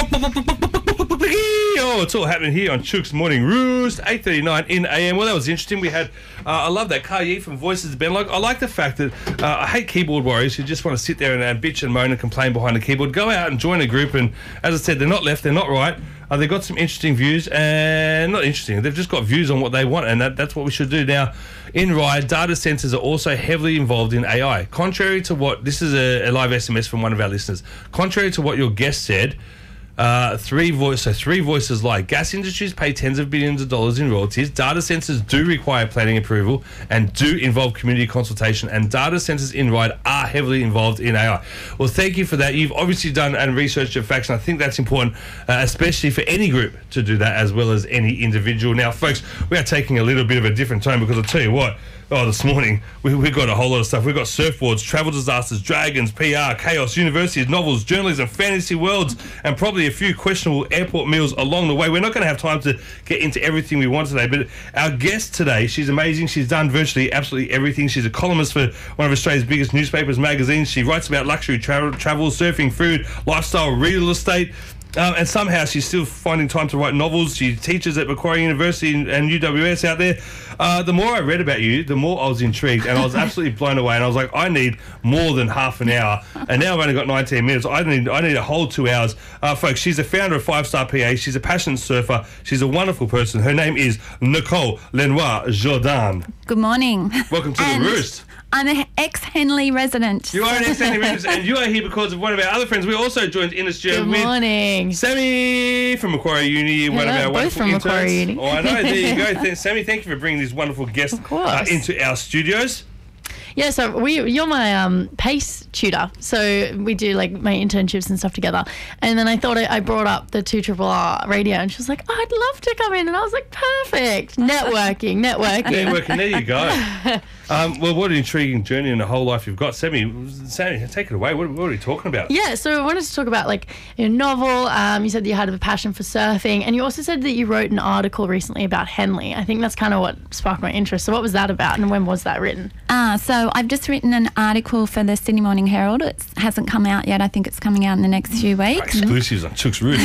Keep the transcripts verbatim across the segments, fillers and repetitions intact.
Oh, it's all happening here on Chook's Morning Roost, eight thirty-nine in A M. Well, that was interesting. We had, uh, I love that Ka Yi from Voices Ben. Like, I like the fact that uh, I hate keyboard warriors who just want to sit there and uh, bitch and moan and complain behind the keyboard. Go out and join a group, and as I said, they're not left, they're not right. Uh, they've got some interesting views, and not interesting, they've just got views on what they want, and that, that's what we should do. Now, in Ride, data centres are also heavily involved in A I. Contrary to what, this is a, a live S M S from one of our listeners, contrary to what your guest said, Uh, three voice, so three voices like gas industries pay tens of billions of dollars in royalties. Data centres do require planning approval and do involve community consultation, and data centres in Ride are heavily involved in A I. Well, thank you for that. You've obviously done and researched your facts, and I think that's important, uh, especially for any group to do that as well as any individual. Now, folks, we are taking a little bit of a different tone because I'll tell you what, oh, this morning we we got a whole lot of stuff. We've got surfboards, travel disasters, dragons, P R, chaos, universities, novels, journalism, fantasy worlds, and probably a few questionable airport meals along the way. We're not going to have time to get into everything we want today, but our guest today, she's amazing. She's done virtually absolutely everything. She's a columnist for one of Australia's biggest newspapers, magazines. She writes about luxury travel, travel surfing, food, lifestyle, real estate. Um, and somehow she's still finding time to write novels. She teaches at Macquarie University and, and U W S out there. Uh, the more I read about you, the more I was intrigued, and I was absolutely blown away. And I was like, I need more than half an hour. And now I've only got nineteen minutes. I need I need a whole two hours. Uh, folks, she's a founder of Five Star P A. She's a passionate surfer. She's a wonderful person. Her name is Nicole Lenoir Jordan. Good morning. Welcome to and the Roost. I'm an ex-Henley resident. You are an ex-Henley resident, and you are here because of one of our other friends. We also joined in the studio Good with morning. Sammy from Macquarie Uni, one of Hello, our both wonderful from interns. Macquarie Uni. Oh, I know. There you go. Th- Sammy, thank you for bringing these wonderful guests Of course. uh, into our studios. Yeah, so we you're my um, PACE tutor, so we do like my internships and stuff together. And then I thought I, I brought up the two triple R radio, and she was like, oh, "I'd love to come in," and I was like, "Perfect, networking, networking." Networking, there you go. Um, well, what an intriguing journey and a whole life you've got. Sammy, Sammy, take it away. What, what are you talking about? Yeah, so I wanted to talk about like your novel. Um, you said that you had a passion for surfing, and you also said that you wrote an article recently about Henley. I think that's kind of what sparked my interest. So what was that about, and when was that written? Ah, so I've just written an article for the Sydney Morning Herald. It hasn't come out yet. I think it's coming out in the next few weeks. Exclusives on Chook's Roost.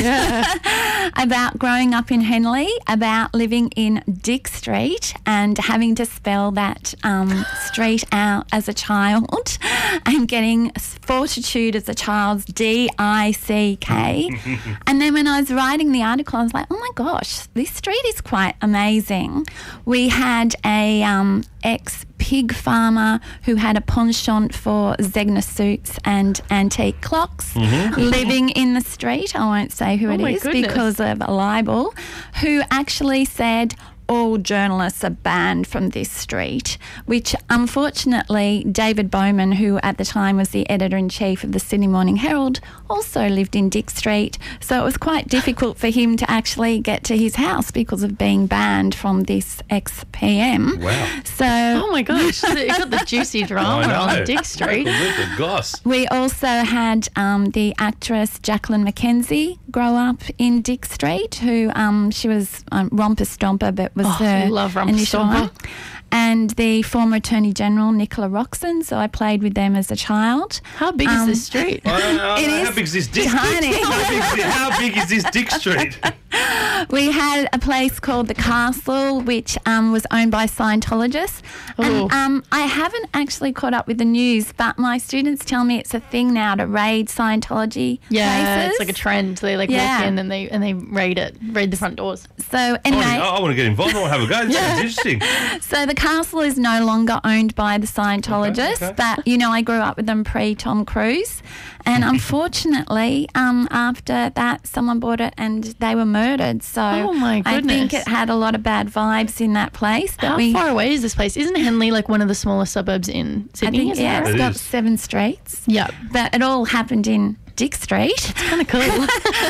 About growing up in Henley, about living in Dick Street and having to spell that um, street out as a child and getting fortitude as a child's D I C K. And then when I was writing the article, I was like, oh my gosh, this street is quite amazing. We had a um, ex-pig farmer who had a penchant for Zegna suits and antique clocks Mm-hmm. living in the street. I won't say who Oh it my is goodness. because of a libel, who actually said all journalists are banned from this street, which unfortunately David Bowman, who at the time was the editor-in-chief of the Sydney Morning Herald, also lived in Dick Street. So it was quite difficult for him to actually get to his house because of being banned from this ex-P M. Wow. So Oh my gosh, you got the juicy drama I know. on Dick Street. The goss. we also had um, the actress Jacqueline McKenzie grow up in Dick Street, who um, she was um, Romper Stomper, but was Oh, the I love Romper initial Stomper. one. And the former Attorney General Nicola Roxon, so I played with them as a child. How big Um, is this street? I don't know, It how is big is this Dick? tiny. How big is, it- how big is this Dick Street? We had a place called The Castle, which um, was owned by Scientologists. Ooh. And um, I haven't actually caught up with the news, but my students tell me it's a thing now to raid Scientology Yeah, places. it's like a trend. They like Yeah. walk in and they and they raid it, raid the front doors. So I, anyway, wanna, I want to get involved. I want to have a go. This sounds interesting. so the castle is no longer owned by the Scientologists, Okay, okay. but you know I grew up with them pre-Tom Cruise, and unfortunately, um, after that, someone bought it and they were murdered. So Oh, my I think goodness. it had a lot of bad vibes in that place. But How we, far away is this place? Isn't Henley like one of the smaller suburbs in I Sydney? think Is that yeah, right? it's It got is. seven streets. Yeah, But it all happened in Dick Street. kind of cool.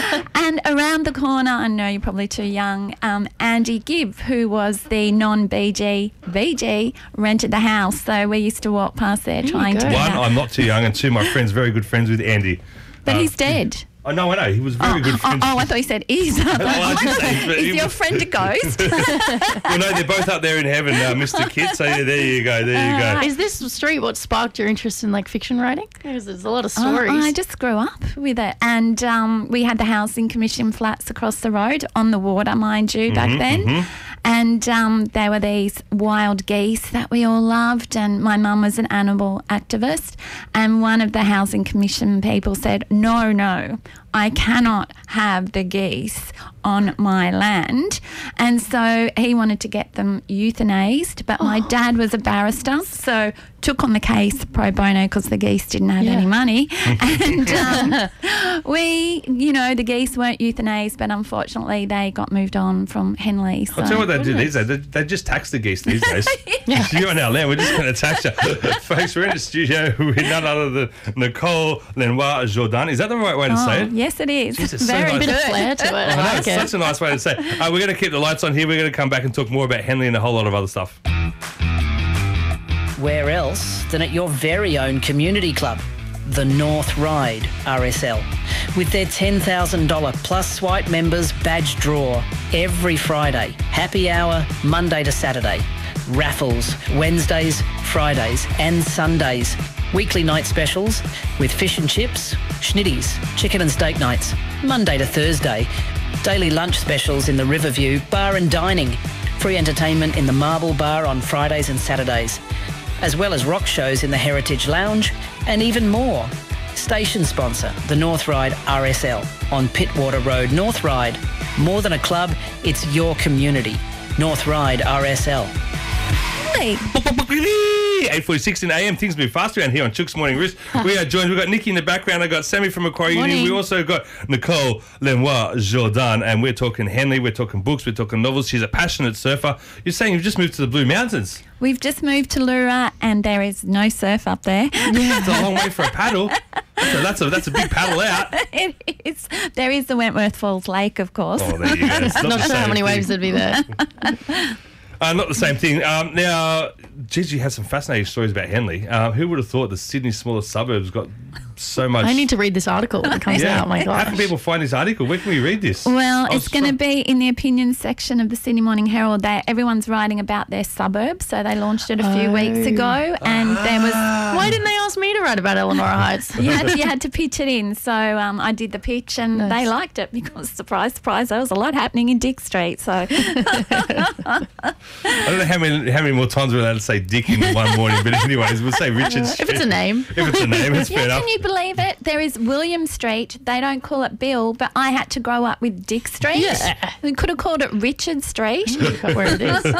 And around the corner, I know you're probably too young, um, Andy Gibb, who was the non-B G V G, rented the house. So we used to walk past there you trying to go. get One, out. I'm not too young, and two, my friend's very good friends with Andy. But Uh, he's dead. Oh, no, I know. He was very oh, good oh, friends. oh, I thought you said is. I thought, I oh did my say, God, but is he your was- friend a ghost? Well, no, they're both up there in heaven, uh, Mister Kit. So yeah, there you go. There you go. Is this street what sparked your interest in like fiction writing? Because there's a lot of Oh, stories. I just grew up with it. And um, we had the Housing Commission flats across the road on the water, mind you, back then. And um, there were these wild geese that we all loved. And my mum was an animal activist. And one of the Housing Commission people said, no, no, I cannot have the geese on my land. And so he wanted to get them euthanized. But my dad was a barrister, so took on the case pro bono because the geese didn't have Yeah. any money. And um, we, you know, the geese weren't euthanized, but unfortunately they got moved on from Henley. So. I'll tell you what they do these days. They, they just tax the geese these days. You're on our land. We're just going to tax you. Folks, we're in the studio with none other than Nicole Lenoir Jourdan. Is that the right way to say Oh, it? yes, it is. Jesus, so Very nice. Bit of good. flair to it. I I know, like it's it. such a nice way to say it. Uh, we're going to keep the lights on here. We're going to come back and talk more about Henley and a whole lot of other stuff. Where else than at your very own community club, the North Ride R S L. With their ten thousand dollars plus Swipe members badge draw every Friday, happy hour Monday to Saturday, raffles Wednesdays, Fridays and Sundays, weekly night specials with fish and chips, schnitties, chicken and steak nights, Monday to Thursday, daily lunch specials in the Riverview Bar and Dining, free entertainment in the Marble Bar on Fridays and Saturdays, as well as rock shows in the Heritage Lounge, and even more. Station sponsor, the North Ride R S L on Pittwater Road, North Ride. More than a club, it's your community. North Ride R S L. Hey. eight forty-six in A M. Things move fast around here on Chook's Morning Roost. We are joined. We've got Nikki in the background. I've got Sammy from Macquarie Union. Morning. We also got Nicole Lenoir Jourdan. And we're talking Henley. We're talking books. We're talking novels. She's a passionate surfer. You're saying you've just moved to the Blue Mountains. We've just moved to Lura and there is no surf up there. It's a long way for a paddle. That's a, that's a, that's a big paddle out. It is. There is the Wentworth Falls Lake, of course. Oh, there you go. It's not, Not the sure how same many thing. waves there'd be there. Uh, not the same thing. Um, now, Gigi has some fascinating stories about Henley. Um, who would have thought the Sydney's smallest suburbs got so much... I need to read this article when it comes Yeah. out. My How gosh. can people find this article? Where can we read this? Well, I was it's going to trying- be in the opinions section of the Sydney Morning Herald. That everyone's writing about their suburbs, so they launched it a few Oh. weeks ago, and there was Why didn't they ask me to write about Eleanor Heights? you had to, you had to pitch it in. So um, I did the pitch, and Nice. they liked it because surprise, surprise, there was a lot happening in Dick Street. So I don't know how many how many more times we're allowed to say Dick in one morning, but anyways, we'll say Richard Street. If it's a name. If it's a name, it's fair yeah, enough. can you believe it? There is William Street. They don't call it Bill, but I had to grow up with Dick Street. Yeah. We could have called it Richard Street. Where it is.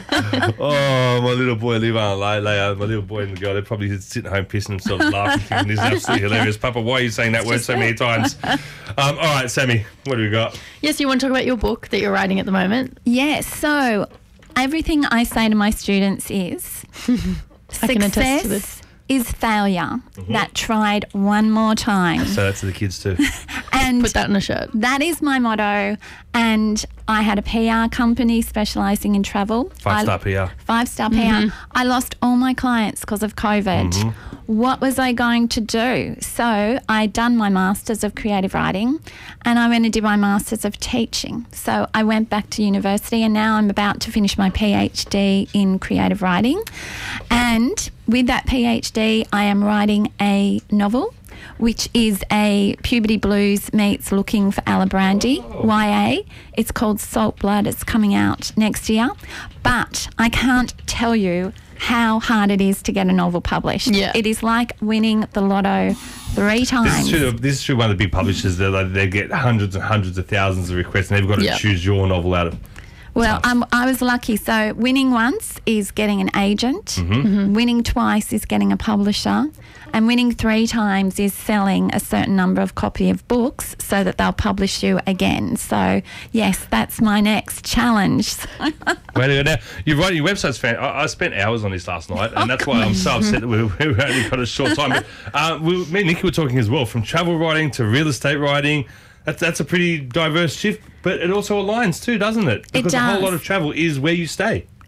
Oh, my little boy, Levi and Leia, my little boy and the girl, they're probably sitting at home pissing themselves laughing, thinking this is absolutely hilarious. Papa, why are you saying that word so many times? Um, all right, Sammy, what do we got? Yes, you want to talk about your book that you're writing at the moment? Yes, so everything I say to my students is I can attest to success this. is failure that tried one more time. So that's to the kids too. And Put that in a shirt. that is my motto. And I had a P R company specialising in travel. Five star I- P R. Five star P R. I lost all my clients because of COVID. What was I going to do? So I'd done my Masters of Creative Writing and I went and did my Masters of Teaching. So I went back to university and now I'm about to finish my PhD in Creative Writing. And with that PhD, I am writing a novel, which is a puberty blues meets Looking for Alibrandi, Y A. It's called Salt Blood. It's coming out next year. But I can't tell you how hard it is to get a novel published. Yeah. It is like winning the lotto three This times. is true. This is true. One of the big publishers, they like, they get hundreds and hundreds of thousands of requests, and they've got to Yeah. choose your novel out of. Well, um, I was lucky. So winning once is getting an agent. Winning twice is getting a publisher. And winning three times is selling a certain number of copy of books so that they'll publish you again. So, yes, that's my next challenge. Way to go. Now, you're writing your website's fan. I, I spent hours on this last night, and that's why I'm so upset that we, we only got a short time. But, uh, we, me and Nikki were talking as well, from travel writing to real estate writing. That's, that's a pretty diverse shift, but it also aligns too, doesn't it? Because a whole does. lot of travel is where you stay.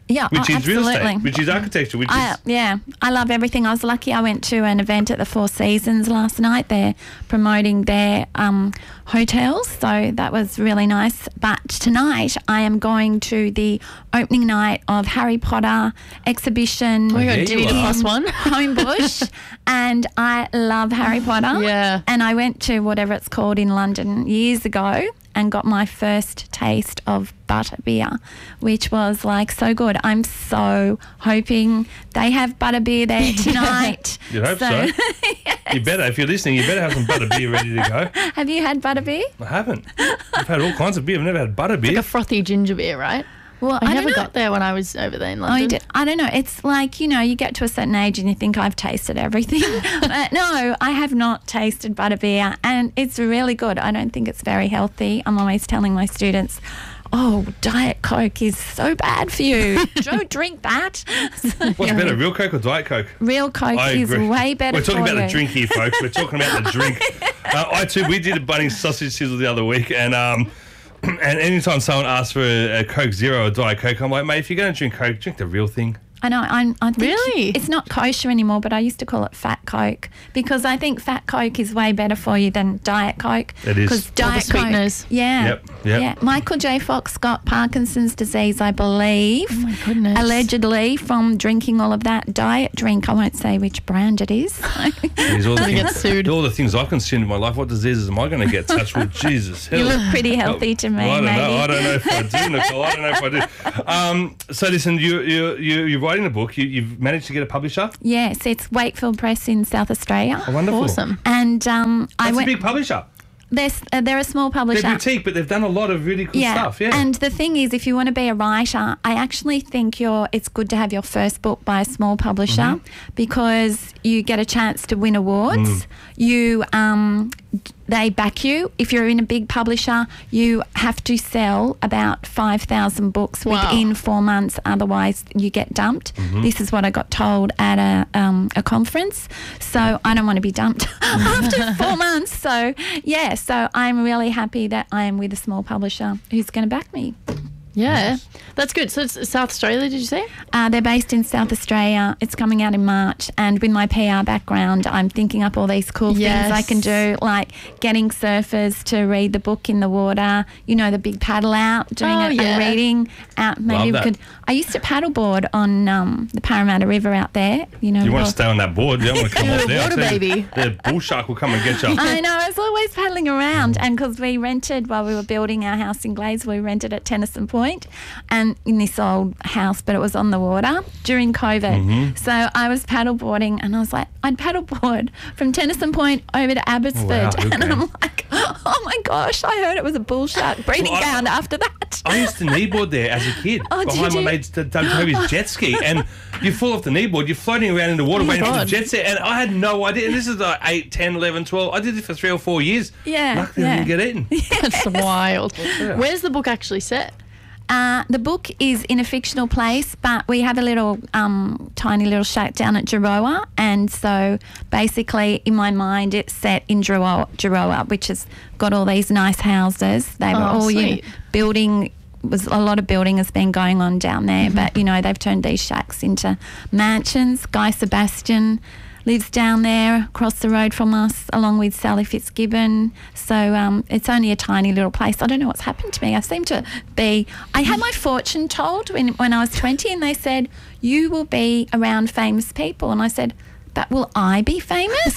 Yeah, which oh, is real absolutely. estate, which is architecture, which I, is yeah, I love everything. I was lucky I went to an event at the Four Seasons last night. They're promoting their um, hotels, so that was really nice. But tonight I am going to the opening night of Harry Potter exhibition Oh my There God, do you you need a are. plus one? Homebush, and I love Harry Potter. Yeah. And I went to whatever it's called in London years ago and got my first taste of butterbeer, which was like so good. I'm so hoping they have butterbeer there tonight. You'd hope so. You better, if you're listening, you better have some butter beer ready to go. Have you had butterbeer? I haven't. I've had all kinds of beer. I've never had butter beer. Like a frothy ginger beer, right? Well, I, I never don't know. got there when I was over there in Oh, London. you did? I don't know. It's like, you know, you get to a certain age and you think I've tasted everything. But no, I have not tasted butterbeer, and it's really good. I don't think it's very healthy. I'm always telling my students, oh, Diet Coke is so bad for you. Don't drink that. What's better, real Coke or Diet Coke? Real Coke I is agree. way better We're talking for about you. the drink here, folks. We're talking about the drink. Uh, I too, we did a Bunnings sausage sizzle the other week, and um, and anytime someone asks for a, a Coke Zero or Diet Coke, I'm like, mate, if you're going to drink Coke, drink the real thing. I know. I'm, I think Really? it's not kosher anymore, but I used to call it Fat Coke because I think Fat Coke is way better for you than Diet Coke. It is. 'Cause All the Diet Coke, sweeteners. yeah, Yep, yep. yeah. Michael J. Fox got Parkinson's disease, I believe. Oh my goodness. Allegedly from drinking all of that diet drink. I won't say which brand it is. Jeez, all, the Gonna get things, sued. all the things I've consumed in my life, what diseases am I going to get touched with? Jesus, hell. You look pretty healthy to me, I don't maybe. know. I don't know if I do, Nicole. I don't know if I do. Um, so listen, you, you, you, you're writing a book. You, you've managed to get a publisher. Yes, it's Wakefield Press in South Australia. Oh, wonderful. Awesome. And um, I That's a went. big publisher. They're, s- uh, they're a small publisher. They're boutique, but they've done a lot of really cool stuff. Yeah. And the thing is, if you want to be a writer, I actually think you're, it's good to have your first book by a small publisher Mm-hmm. because you get a chance to win awards. Mm. You, um, d- they back you. If you're in a big publisher, you have to sell about five thousand books Wow. within four months. Otherwise, you get dumped. Mm-hmm. This is what I got told at a, um, a conference. So I don't want to be dumped after four months. So, yeah, so I'm really happy that I am with a small publisher who's going to back me. Yeah. That's good. So it's South Australia, did you say? Uh, they're based in South Australia. It's coming out in March. And with my P R background, I'm thinking up all these cool Yes. things I can do, like getting surfers to read the book in the water, you know, the big paddle out, doing Oh, a, yeah. a reading out. Maybe Love we that. could. I used to paddleboard on um, the Parramatta River out there. You know, You want to well- stay on that board? You don't want to come You're off a there. I'll water tell you, baby. The bull shark will come and get you. I know, I was always paddling around, and because we rented while we were building our house in Glades, we rented at Tennyson Point, and in this old house, but it was on the water during COVID. Mm-hmm. So I was paddleboarding, and I was like, I'd paddleboard from Tennyson Point over to Abbotsford, Wow, and okay. I'm like, oh my gosh, I heard it was a bull shark breeding Well, I- ground after that. I used to kneeboard there as a kid Oh, did behind my you? mate's Doug Toby's jet ski, and you fall off the kneeboard, you're floating around in the water Oh my waiting for the God. jet set, and I had no idea. And this is like eight, ten, eleven, twelve. I did it for three or four years. Yeah, Luckily, I yeah. didn't get eaten. That's wild. yeah. Where's the book actually set? Uh, the book is in a fictional place, but we have a little um, tiny little shack down at Jirowa, and so basically in my mind it's set in Jirowa, Jirowa which has got all these nice houses. They were Oh, all you know, sweet. building. Was a lot of building has been going on down there, Mm-hmm. but you know they've turned these shacks into mansions. Guy Sebastian lives down there across the road from us, along with Sally Fitzgibbon. So um, it's only a tiny little place. I don't know what's happened to me. I seem to be. I had my fortune told when when I was twenty, and they said you will be around famous people, and I said, but will I be famous?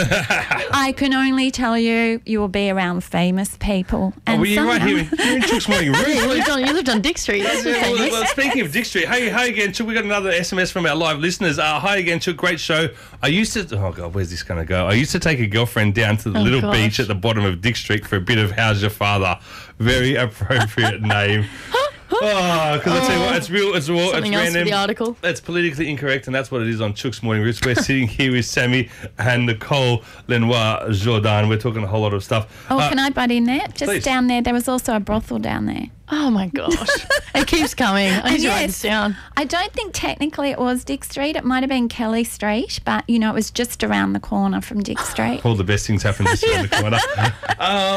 I can only tell you, you will be around famous people. Oh, And well, you're right somehow- here. in- You're in Chook's Morning Room. You lived on, you lived on Dick Street. That's Yeah, well, famous. well, speaking of Dick Street, hey, hey again, Chook. We got another S M S from our live listeners. Uh, hi again, Chook. Great show. I used to. Oh God, where's this going to go? I used to take a girlfriend down to the Oh, little gosh. beach at the bottom of Dick Street for a bit of How's Your Father. Very appropriate name. Oh, because I tell you what, it's real. It's raw. Something it's else for random. the article. It's politically incorrect, and that's what it is on Chook's Morning Roots. We're sitting here with Sammy and Nicole Lenoir Jordan. We're talking a whole lot of stuff. Oh, Uh, can I butt in there? Just please. down there, there was also a brothel down there. Oh my gosh. It keeps coming. I need to write this down. I don't think technically it was Dick Street. It might have been Kelly Street, but you know, it was just around the corner from Dick Street. All the best things happen just around the corner. Um,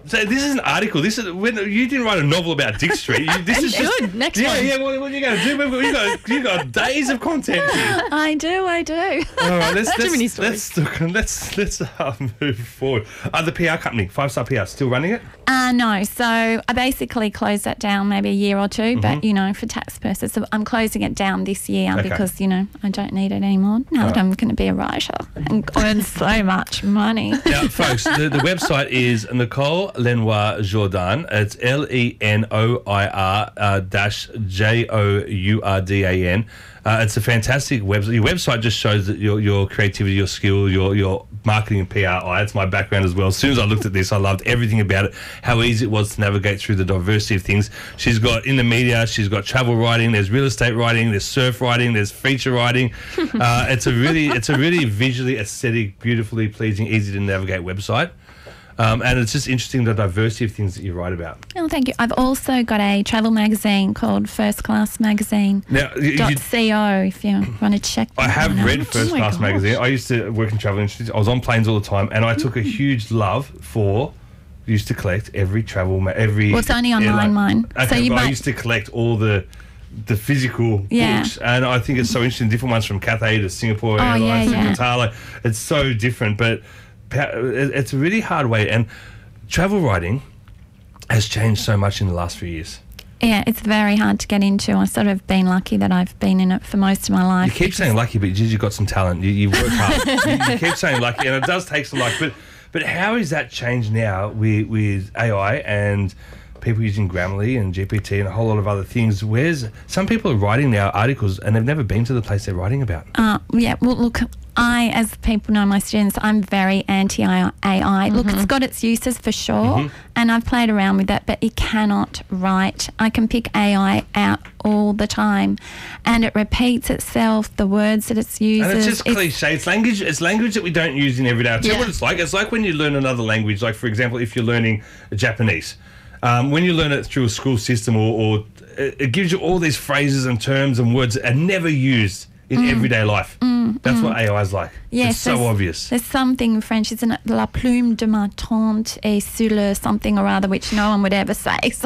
So this is an article. This is when you didn't write a novel about Dick Street. You, this is just Good. Next yeah, one. yeah. What, what are you going to do? You got you got days of content here. I do, I do. All right, let's Too many let's stories. let's look, let's let's uh, move forward. Uh, the P R company, Five Star P R, still running it? Uh, no, so I basically closed that down maybe a year or two, but, you know, for tax purposes, so I'm closing it down this year Okay. because, you know, I don't need it anymore now that I'm going to be a writer and earn so much money. Now, folks, the, the website is Nicole Lenoir Jourdan. It's L E N O I R uh, dash J O U R D A N. Uh, it's a fantastic website. Your website just shows that your your creativity, your skill, your your marketing and P R. Oh, that's my background as well. As soon as I looked at this, I loved everything about it. How easy it was to navigate through the diversity of things. She's got in the media. She's got travel writing. There's real estate writing. There's surf writing. There's feature writing. Uh, it's a really it's a really visually aesthetic, beautifully pleasing, easy to navigate website. Um, and it's just interesting the diversity of things that you write about. Oh, thank you. I've also got a travel magazine called First Class Magazine. Now, you, you, .co if you want to check I that have one read out. First Oh my Class gosh. magazine. I used to work in travel industry. I was on planes all the time, and I took a huge love for. Used to collect every travel, ma- every. Well, it's only online, airline. mine. Okay, So you but I might- used to collect all the. The physical Yeah. books, and I think it's so interesting. Different ones from Cathay to Singapore Oh, Airlines yeah, to yeah. Qatar. Like, it's so different, but pa- it- it's a really hard way. And travel writing has changed so much in the last few years. Yeah, it's very hard to get into. I've sort of been lucky that I've been in it for most of my life. You keep saying lucky, but you've got some talent. You, you work hard. you, you keep saying lucky, and it does take some luck. But but how is that changed now with, with A I and people using Grammarly and G P T and a whole lot of other things? Where's some people are writing now articles and they've never been to the place they're writing about. Uh, yeah, well, look, I, as people know, my students, I'm very anti-A I. Look, it's got its uses for sure, and I've played around with that, but it cannot write. I can pick A I out all the time, and it repeats itself, the words that it uses. And it's just cliche. It's language. It's language that we don't use in everyday. I'll tell you Yeah. what it's like. It's like when you learn another language. Like, for example, if you're learning Japanese, um, when you learn it through a school system, or, or it, it gives you all these phrases and terms and words that are never used in everyday life. That's what A I is like. Yes, it's so there's- obvious. There's something in French, isn't it? La plume de ma tante est sur le something or other, which no one would ever say. So,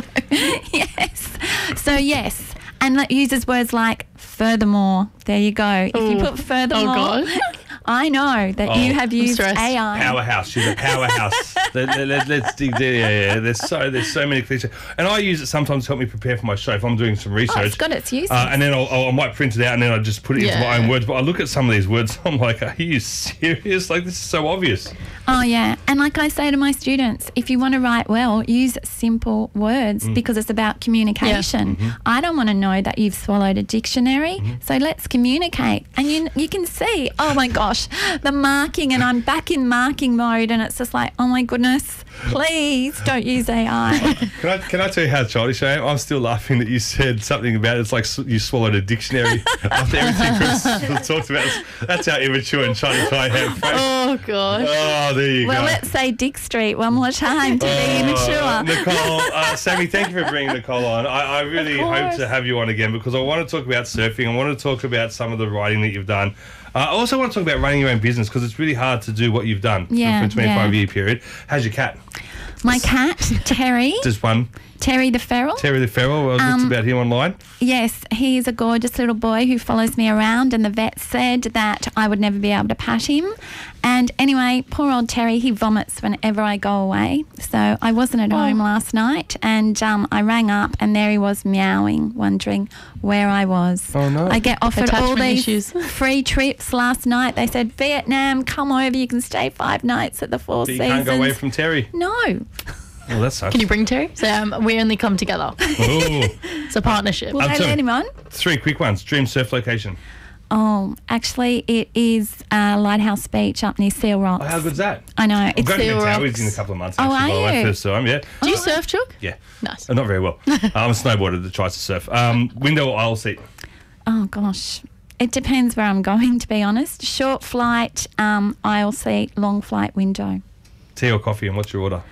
yes. So, yes. And that uses words like furthermore. There you go. If you Ooh. put furthermore, God. I know that you Oh. have used stressed. A I. Powerhouse. She's a powerhouse. let, let, let, let's dig there. Yeah, yeah. There's so there's so many cliches, and I use it sometimes to help me prepare for my show if I'm doing some research. Oh, it's got its uses. Uh, and then I'll, I'll, I might print it out and then I just put it into my Yeah. own words. But I look at some of these words, I'm like, are you serious? Like, this is so obvious. Oh, yeah. And like I say to my students, if you want to write well, use simple words Mm. because it's about communication. Mm-hmm. I don't want to know that you've swallowed a dictionary. So let's communicate. And you you can see, oh my gosh, the marking, and I'm back in marking mode, and it's just like, oh my goodness, please don't use A I. Can I can I tell you how childish I am? I'm still laughing that you said something about it's like s- you swallowed a dictionary after everything Chris talked about. That's how immature and trying to try and have faith. Oh, gosh. Oh, there you Well, go. let's say Dick Street one more time to be Oh, immature. Nicole, uh, Sammy, thank you for bringing Nicole on. I, I really Of hope course. to have you on again because I want to talk about surfing. I want to talk about some of the writing that you've done. Uh, I also want to talk about running your own business because it's really hard to do what you've done for- Yeah, for a twenty-five yeah. year period. How's your cat? My cat, Terry, Just one. Terry the Feral. Terry the Feral. I looked Um, about him online. Yes, he's a gorgeous little boy who follows me around, and the vet said that I would never be able to pat him. And anyway, poor old Terry, he vomits whenever I go away. So I wasn't at Oh. home last night, and um, I rang up, and there he was meowing, wondering where I was. Oh, no. I get offered all Attachment these issues. free trips last night. They said, Vietnam, come over, you can stay five nights at the Four But you Seasons. can't go away from Terry. No. Well, that sucks. Can you bring Terry? So um, we only come together. Ooh. It's a partnership. Will I'm they sorry. let him on? Three quick ones. Dream surf location. Oh, actually, it is uh, Lighthouse Beach up near Seal Rocks. Oh, how good's that? I know. I'm It's going to Seal Mentawais Rocks. in a couple of months. Oh, Actually, are by the way, you? first time, yeah. Do you surf, Chook? Yeah. Nice. Uh, Not very well. I'm a snowboarder that tries to surf. Um, window or aisle seat? Oh, gosh. It depends where I'm going, to be honest. Short flight, um, aisle seat, long flight, window. Tea or coffee, and what's your order?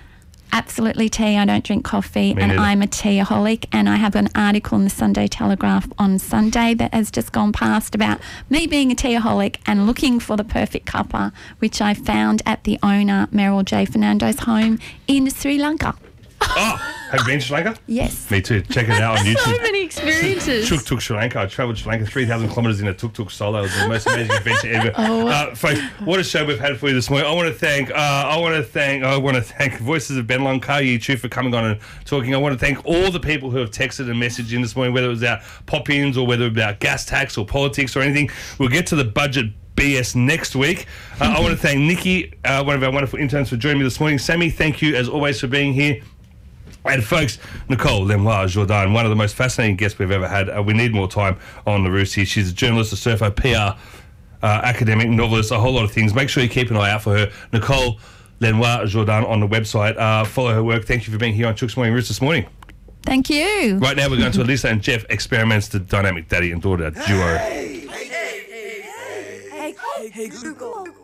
absolutely tea. I don't drink coffee, Me and neither. I'm a teaaholic. And I have an article in the Sunday Telegraph on Sunday that has just gone past about me being a teaaholic and looking for the perfect cuppa, which I found at the owner, Meryl J. Fernando's home in Sri Lanka. Oh, have you been to Sri Lanka? Yes. Me too. Check it out on YouTube. So many experiences. Tuk Tuk Sri Lanka. I travelled to Sri Lanka three thousand kilometres in a tuk tuk solo. It was the most amazing adventure ever. Oh. Uh, folks, what a show we've had for you this morning. I want to thank, uh, I want to thank, I want to thank Voices of Bennelong, Kayi Chu for coming on and talking. I want to thank all the people who have texted and messaged in this morning, whether it was about pop-ins or whether it was about gas tax or politics or anything. We'll get to the budget B S next week. Uh, I want to thank Nikki, uh, one of our wonderful interns, for joining me this morning. Sammy, thank you as always for being here. And folks, Nicole Lemoir Jourdan, one of the most fascinating guests we've ever had. Uh, we need more time on the Roosty. She's a journalist, a surfer, P R, uh, academic, novelist, a whole lot of things. Make sure you keep an eye out for her. Nicole Lemoir Jourdan on the website. Uh, follow her work. Thank you for being here on Chooks Morning Roost this morning. Thank you. Right now we're going to Alyssa and Jeff experiments the dynamic daddy and daughter duo. Hey, hey, hey, hey, hey, hey, Google.